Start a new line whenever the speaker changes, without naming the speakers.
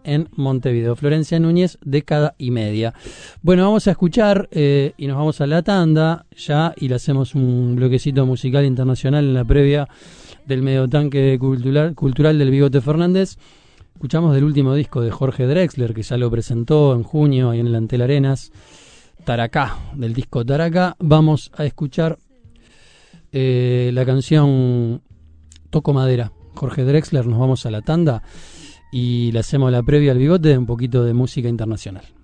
en Montevideo. Florencia Núñez, década y media. Bueno, vamos a escuchar y nos vamos a la tanda ya y le hacemos un bloquecito musical internacional en la previa del medio tanque cultural del Bigote Fernández. Escuchamos del último disco de Jorge Drexler, que ya lo presentó en junio ahí en el Antel Arenas, Taracá, del disco Taracá. Vamos a escuchar la canción Toco Madera, Jorge Drexler. Nos vamos a la tanda y le hacemos la previa al Bigote, un poquito de música internacional.